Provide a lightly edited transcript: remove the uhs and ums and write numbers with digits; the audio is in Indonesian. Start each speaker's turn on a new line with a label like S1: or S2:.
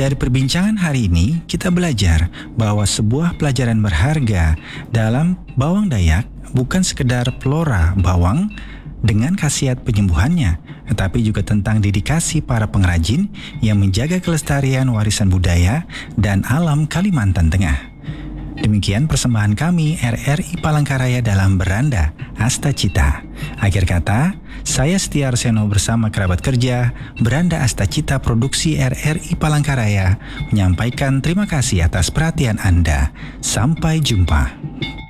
S1: Dari perbincangan hari ini, kita belajar bahwa sebuah pelajaran berharga dalam bawang Dayak bukan sekedar flora bawang dengan khasiat penyembuhannya, tetapi juga tentang dedikasi para pengrajin yang menjaga kelestarian warisan budaya dan alam Kalimantan Tengah. Demikian persembahan kami RRI Palangkaraya dalam Beranda Astacita. Akhir kata, saya Setia Arseno bersama kerabat kerja Beranda Astacita Produksi RRI Palangkaraya menyampaikan terima kasih atas perhatian Anda. Sampai jumpa.